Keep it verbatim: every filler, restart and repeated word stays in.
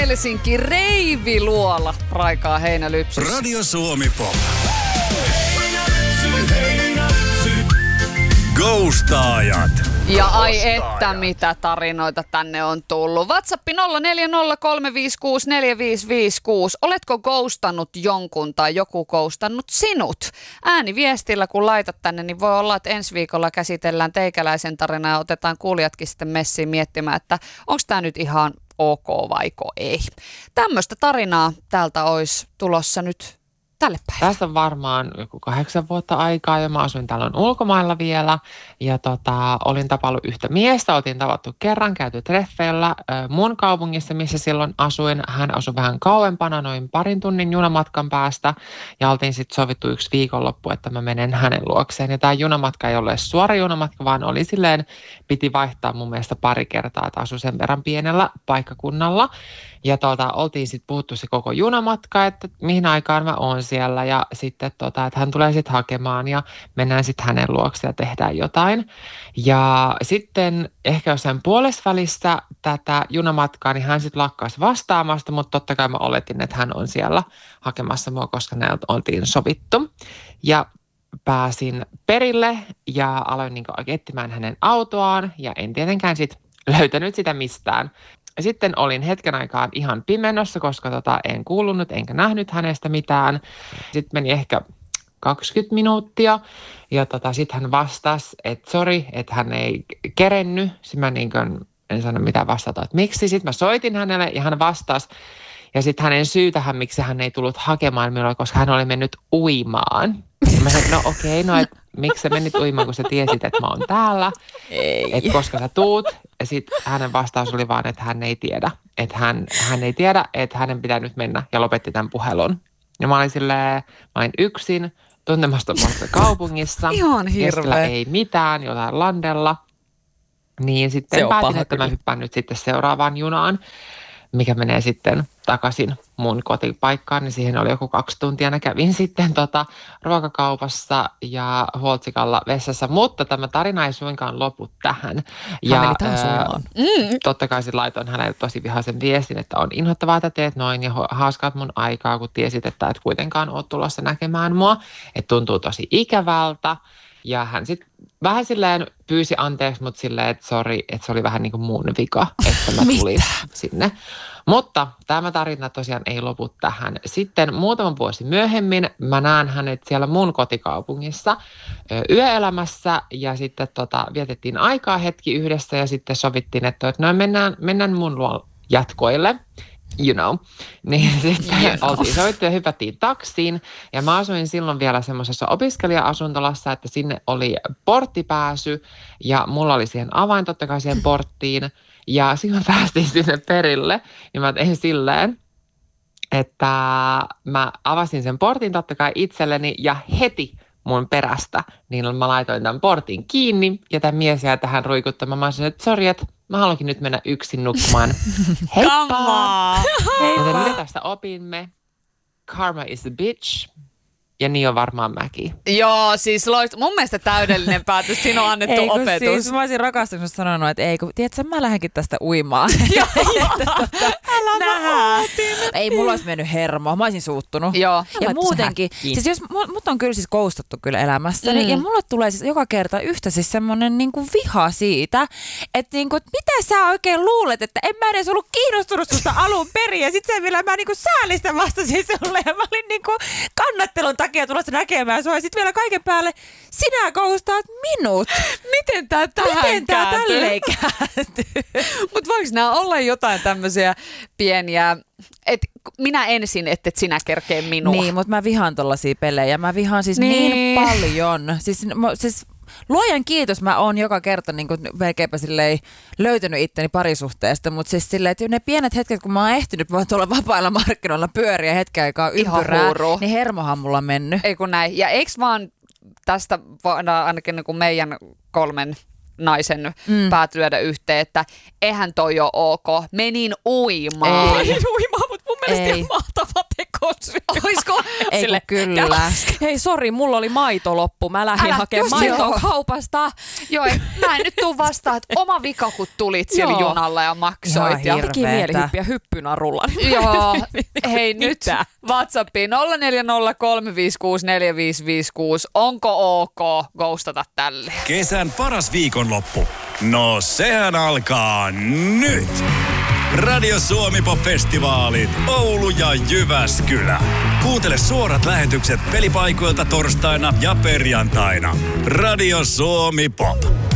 Helsinki reiviluola raikaa heinälypsyssä. Radio Suomi Pop. Ghostaajat. Ja ai että mitä tarinoita tänne on tullut. WhatsApp nolla neljä nolla kolme viisi kuusi neljä viisi viisi kuusi. Oletko ghostannut jonkun tai joku ghostannut sinut? Ääniviestillä kun laitat tänne, niin voi olla, että ensi viikolla käsitellään teikäläisen tarinaa ja otetaan kuulijatkin sitten messiin miettimään, että onko tämä nyt ihan ok vaiko ei. Tämmöistä tarinaa täältä olisi tulossa nyt tälle päivälle. Tästä on varmaan joku kahdeksan vuotta aikaa ja mä asuin tällöin ulkomailla vielä ja tota, olin tapaillut yhtä miestä, oltiin tavattu kerran, käyty treffeillä äh, mun kaupungissa, missä silloin asuin. Hän asui vähän kauempana, noin parin tunnin junamatkan päästä ja oltiin sitten sovittu yksi viikonloppu, että mä menen hänen luokseen. Ja tämä junamatka ei ole suora junamatka, vaan oli silleen, piti vaihtaa mun mielestä pari kertaa, että asui sen verran pienellä paikkakunnalla. Ja tuota, oltiin sitten puhuttu se koko junamatka, että mihin aikaan mä oon siellä ja sitten tota, että hän tulee sitten hakemaan ja mennään sitten hänen luokse ja tehdään jotain. Ja sitten ehkä jossain puolesvälissä tätä junamatkaa, niin hän sitten lakkasi vastaamasta, mutta totta kai mä oletin, että hän on siellä hakemassa mua, koska näiltä oltiin sovittu. Ja pääsin perille ja aloin niin kuin etsimään hänen autoaan ja en tietenkään sitten löytänyt sitä mistään. Sitten olin hetken aikaa ihan pimennossa, koska tota, en kuulunut enkä nähnyt hänestä mitään. Sitten meni ehkä kaksikymmentä minuuttia ja tota, sitten hän vastasi, että sori, että hän ei kerennyt. Sitten mä niin kuin, en sano mitään vastata, että miksi. Sitten mä soitin hänelle ja hän vastasi. Ja sitten hänen syytähän, miksi hän ei tullut hakemaan minulle, koska hän oli mennyt uimaan. Ja mä sanoin, no okei, okay, no et, miksi sä menit uimaan, kun sä tiesit, että mä oon täällä, että koska sä tuut. Ja sitten hänen vastaus oli vaan, että hän ei tiedä, että hän, hän ei tiedä, että hänen pitää nyt mennä ja lopetti tämän puhelun. Ja mä olin silleen, mä olin yksin, tuntemattomassa kaupungissa. Ihan hirveä. Ei mitään, jotain landella. Niin sitten päätin, että kyllä. Mä hyppään nyt sitten seuraavaan junaan, mikä menee sitten takaisin mun kotipaikkaan, niin siihen oli joku kaksi tuntia. Mä kävin sitten tota ruokakaupassa ja Huoltsikalla vessassa, mutta tämä tarina ei suinkaan lopu tähän. Hän ja meni taas äh, mm. totta kai sitten laitoin hänelle tosi vihaisen viestin, että on inhottavaa, että teet noin ja haaskaat mun aikaa, kun tiesit, että et kuitenkaan oot tulossa näkemään mua. Että tuntuu tosi ikävältä. Ja hän sitten vähän silleen pyysi anteeksi, mutta silleen, että sori, että se oli vähän niin kuin mun vika, että mä tulin sinne. Mutta tämä tarina tosiaan ei lopu tähän. Sitten muutaman vuosi myöhemmin mä näen hänet siellä mun kotikaupungissa yöelämässä ja sitten tota, vietettiin aikaa hetki yhdessä ja sitten sovittiin, että no, mennään, mennään mun luo jatkoille. You know. Niin sitten you know. Oltiin sovittu ja hypättiin taksiin. Ja mä asuin silloin vielä semmoisessa opiskelija-asuntolassa, että sinne oli porttipääsy ja mulla oli siihen avain totta kai siihen porttiin. Ja silloin päästiin sinne perille, niin mä tein silleen, että mä avasin sen portin totta kai itselleni ja heti mun perästä, niin mä laitoin tämän portin kiinni ja tämän mies jää tähän ruikuttamaan. Mä sanoin, että sori, että mä haluankin nyt mennä yksin nukkumaan. Heippa! Heippa! Mitä tästä opimme? Karma is a bitch. Ja niin on varmaan mäkin. Joo, siis loist... mun mielestä täydellinen päätös. Siinä on annettu ei, opetus. Siis mä olisin rakastunut sanonut, että ei, kun tiedätkö, mä lähdenkin tästä uimaan. Älä mä ootin. Ei, mulla olisi mennyt hermo. Mä olisin suuttunut. Joo. Ja muutenkin, siis jos mut on kyllä siis ghostattu kyllä elämässäni, mm. ja mulle tulee siis joka kerta yhtä siis semmonen niinku viha siitä, että niinku, et mitä sä oikein luulet, että en mä edes ollut kiinnostunut susta alun perin, ja sit sä vielä mä niinku säälistä vastasin sulle, ja mä olin niinku kannattelun takia tulossa näkemään sua, ja sit vielä kaiken päälle sinä ghostaat minut. Miten tää tähän Miten tää kääntyy? tälleen kääntyy? Mut voiko nää olla jotain tämmösiä pieniä, että minä ensin, että et sinä kerkee minua. Niin, mutta mä vihaan tollaisia pelejä. Mä vihaan siis niin, niin paljon. Siis, mä, siis luojan kiitos, mä oon joka kerta niin kuin melkeinpä silleen löytänyt itteni parisuhteesta, mutta siis silleen, että ne pienet hetket, kun mä oon ehtinyt vaan tuolla vapailla markkinoilla pyöriä hetken aikaa ympyrää, niin hermohan mulla on mennyt. Ei kun näin. Ja eiks vaan tästä voidaan ainakin niin kuin meidän kolmen naisen mm. päät lyödä yhteen, että eihän toi ole ok. Menin uimaan. Ei. Menin uimaan, mutta mun mielestä ei. ihan mahtava teko Oisko? Ei Sille, kyllä. Hei, sori, mulla oli maito loppu. Mä lähdin hakemaan maitoa joo. kaupasta. Joo, mä en nyt tuu vastaan, että oma vika, kun tulit siellä Joo. junalla ja maksoit. Ja... Teki mielihyppiä hyppynarulla. Joo, hei nyt WhatsAppiin nolla neljä nolla kolme viisi kuusi neljä viisi viisi kuusi. Onko ok ghostata tälle? Kesän paras viikonloppu. No sehän alkaa nyt. Radio Suomi Pop-festivaalit Oulu ja Jyväskylä. Kuuntele suorat lähetykset pelipaikoilta torstaina ja perjantaina. Radio Suomi Pop.